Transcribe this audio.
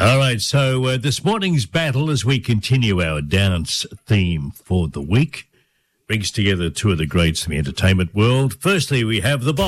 All right, so this morning's battle, as we continue our dance theme for the week, brings together two of the greats in the entertainment world. Firstly, we have the